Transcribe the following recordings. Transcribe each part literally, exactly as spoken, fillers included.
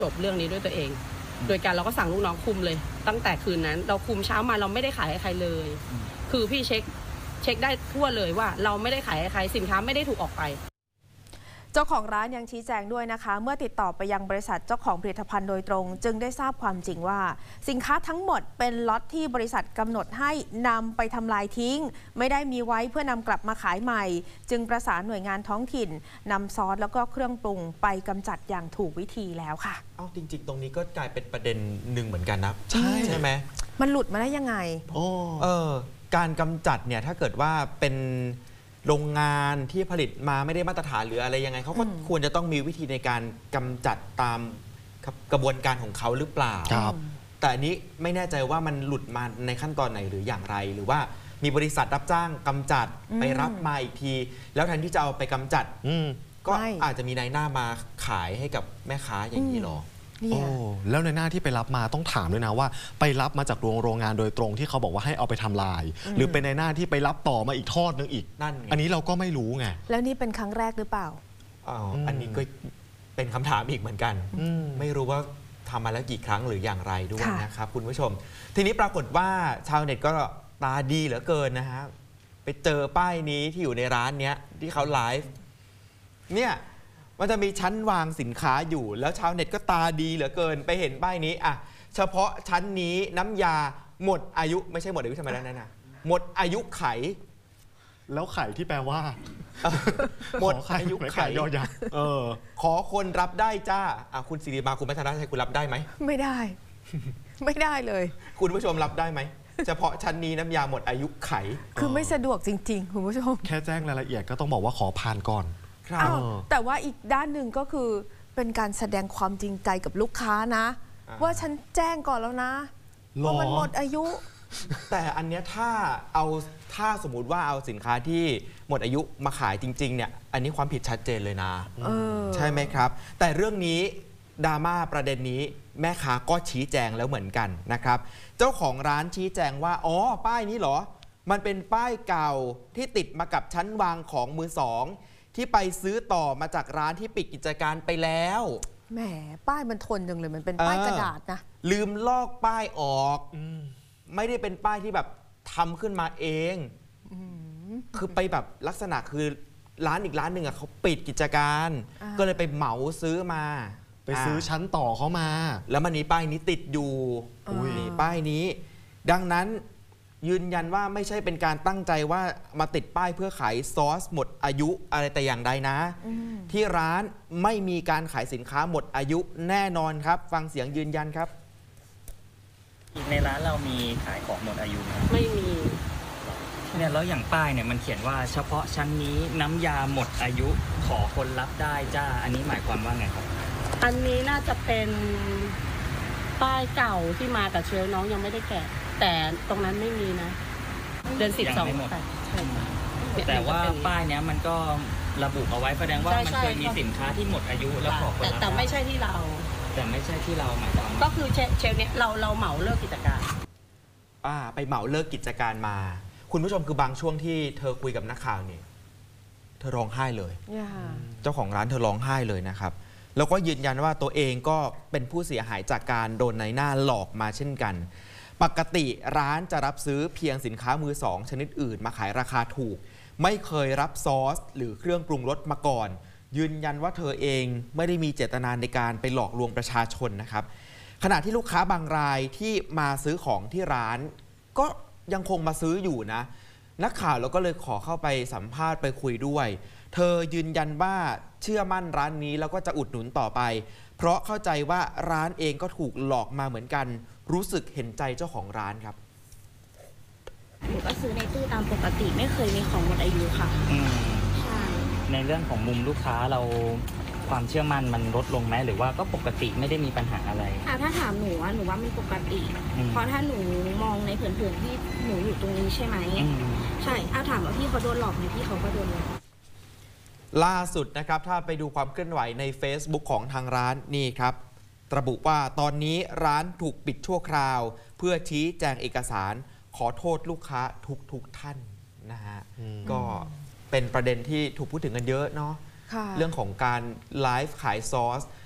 จบเรื่องนี้ด้วยตัวเองโดยการเราก็สั่งลูกน้องคุมเลยตั้งแต่คืนนั้นเราคุมเช้ามาเราไม่ได้ขายให้ใครเลยคือพี่เช็คเช็คได้ทั่วเลยว่าเราไม่ได้ขายให้ใครสินค้าไม่ได้ถูกออกไปเจ้าของร้านยังชี้แจงด้วยนะคะเมื่อติดต่อไปยังบริษัทเจ้าของผลิตภัณฑ์โดยตรงจึงได้ทราบความจริงว่าสินค้าทั้งหมดเป็นล็อตที่บริษัทกำหนดให้นำไปทำลายทิ้งไม่ได้มีไว้เพื่อนำกลับมาขายใหม่จึงประสานหน่วยงานท้องถิ่นนำซอสแล้วก็เครื่องปรุงไปกำจัดอย่างถูกวิธีแล้วค่ะอ้าวจริงๆตรงนี้ก็กลายเป็นประเด็นหนึ่งเหมือนกันนะใช่ใช่ไหมมันหลุดมาได้ยังไงโอ้เออการกำจัดเนี่ยถ้าเกิดว่าเป็นโรงงานที่ผลิตมาไม่ได้มาตรฐานหรืออะไรยังไงเขาก็ควรจะต้องมีวิธีในการกำจัดตามกระบวนการของเขาหรือเปล่าแต่อันนี้ไม่แน่ใจว่ามันหลุดมาในขั้นตอนไหนหรืออย่างไรหรือว่ามีบริษัทรับจ้างกำจัดไปรับมาอีกทีแล้วแทนที่จะเอาไปกำจัดก็อาจจะมีนายหน้ามาขายให้กับแม่ค้าอย่างนี้หรอโอ้แล้วในหน้าที่ไปรับมาต้องถามด้วยนะว่าไปรับมาจากโรงโรงงานโดยตรงที่เขาบอกว่าให้เอาไปทำลายหรือเป็นในหน้าที่ไปรับต่อมาอีกทอดนึงอีกนั่นอันนี้เราก็ไม่รู้ไงแล้วนี่เป็นครั้งแรกหรือเปล่าอ๋ออันนี้ก็เป็นคำถามอีกเหมือนกันไม่รู้ว่าทำมาแล้วกี่ครั้งหรืออย่างไรด้วยนะครับคุณผู้ชมทีนี้ปรากฏว่าชาวเน็ตก็ตาดีเหลือเกินนะฮะไปเจอป้ายนี้ที่อยู่ในร้านเนี้ยที่เขาไลฟ์เนี่ยมันจะมีชั้นวางสินค้าอยู่แล้วชาวเน็ตก็ตาดีเหลือเกินไปเห็นป้ายนี้อ่ะเฉพาะชั้นนี้น้ำยาหมดอายุไม่ใช่หมดอายุทำไมแล้วนั่นนะหมดอายุไขแล้วไขที่แปลว่าหมดอายุไขยอยักษ์เออขอคนรับได้จ้าอ่ะคุณศิริมาคุณพัฒนาชัยคุณรับได้ไหมไม่ได้ไม่ได้เลยคุณผู้ชมรับได้ไหมเฉพาะชั้นนี้น้ำยาหมดอายุไขคือไม่สะดวกจริงๆคุณผู้ชมแค่แจ้งรายละเอียดก็ต้องบอกว่าขอผ่านก่อนแต่ว่าอีกด้านหนึ่งก็คือเป็นการแสดงความจริงใจกับลูกค้านะว่าฉันแจ้งก่อนแล้วนะว่ามันหมดอายุแต่อันเนี้ยถ้าเอาถ้าสมมุติว่าเอาสินค้าที่หมดอายุมาขายจริงๆเนี่ยอันนี้ความผิดชัดเจนเลยนะใช่ไหมครับแต่เรื่องนี้ดราม่าประเด็นนี้แม่ค้าก็ชี้แจงแล้วเหมือนกันนะครับเจ้าของร้านชี้แจงว่าอ๋อป้ายนี้เหรอมันเป็นป้ายเก่าที่ติดมากับชั้นวางของมือสองที่ไปซื้อต่อมาจากร้านที่ปิดกิจการไปแล้วแหมป้ายมันทนจังเลยมันเป็นป้ายกระดาษนะลืมลอกป้ายออกไม่ได้เป็นป้ายที่แบบทำขึ้นมาเองคือไปแบบลักษณะคือร้านอีกร้านหนึ่งอ่ะเขาปิดกิจการก็เลยไปเหมาซื้อมาไปซื้อชั้นต่อเขามาแล้วมันมีป้ายนี้ติดอยู่นี่ป้ายนี้ดังนั้นยืนยันว่าไม่ใช่เป็นการตั้งใจว่ามาติดป้ายเพื่อขายซอสหมดอายุอะไรแต่อย่างใดนะที่ร้านไม่มีการขายสินค้าหมดอายุแน่นอนครับฟังเสียงยืนยันครับในร้านเรามีขายของหมดอายุไหมไม่มีเนี่ยแล้วอย่างป้ายเนี่ยมันเขียนว่าเฉพาะชั้นนี้น้ำยาหมดอายุขอคนรับได้จ้าอันนี้หมายความว่าไงครับอันนี้น่าจะเป็นป้ายเก่าที่มาแต่เชลน้องยังไม่ได้แกะแต่ตรงนั้นไม่มีนะเดือนสิบสองแต่ว่าป้ายเนี้ยมันก็ระบุเอาไว้แสดงว่ามันเคยมีสินค้าที่หมดอายุแล้วขอคนรับแต่ไม่ใช่ที่เราแต่ไม่ใช่ที่เราหมายความก็คือเชลเนี้ยเราเราเหมาเลิกกิจการอ่าไปเหมาเลิกกิจการมาคุณผู้ชมคือบางช่วงที่เธอคุยกับนักข่าวเนี่ยเธอร้องไห้เลยเจ้าของร้านเธอร้องไห้เลยนะครับแล้วก็ยืนยันว่าตัวเองก็เป็นผู้เสียหายจากการโดนนายหน้าหลอกมาเช่นกันปกติร้านจะรับซื้อเพียงสินค้ามือสองชนิดอื่นมาขายราคาถูกไม่เคยรับซอสหรือเครื่องปรุงรสมาก่อนยืนยันว่าเธอเองไม่ได้มีเจตนาในการไปหลอกลวงประชาชนนะครับขณะที่ลูกค้าบางรายที่มาซื้อของที่ร้านก็ยังคงมาซื้ออยู่นะนักข่าวเราก็เลยขอเข้าไปสัมภาษณ์ไปคุยด้วยเธอยืนยันว่าเชื่อมั่นร้านนี้แล้วก็จะอุดหนุนต่อไปเพราะเข้าใจว่าร้านเองก็ถูกหลอกมาเหมือนกันรู้สึกเห็นใจเจ้าของร้านครับหนูก็ซื้อในตู้ตามปกติไม่เคยมีของหมดอายุค่ะใช่ในเรื่องของมุมลูกค้าเราความเชื่อมั่นมันลดลงไหมหรือว่าก็ปกติไม่ได้มีปัญหาอะไรถ้าถามหนูว่าหนูว่ามันปกติเพราะถ้าหนูมองในเผินๆที่หนูอยู่ตรงนี้ใช่ไหมใช่ถ้าถามว่าพี่เขาโดนหลอกไหมพี่เขาก็โดนหลอกล่าสุดนะครับถ้าไปดูความเคลื่อนไหวใน Facebook ของทางร้านนี่ครับระบุว่าตอนนี้ร้านถูกปิดชั่วคราวเพื่อชี้แจงเอกสารขอโทษลูกค้าทุกทุกท่านนะฮะก็เป็นประเด็นที่ถูกพูดถึงกันเยอะเนาะเรื่องของการไลฟ์ขายซอส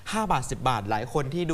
ห้าบาทสิบบาทหลายคนที่